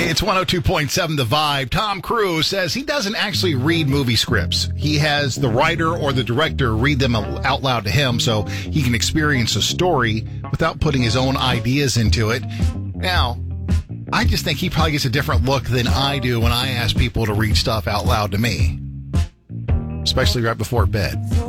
It's 102.7 The Vibe. Tom Cruise says he doesn't actually read movie scripts. He has the writer or the director read them out loud to him so he can experience a story without putting his own ideas into it. Now, I just think he probably gets a different look than I do when I ask people to read stuff out loud to me, especially right before bed.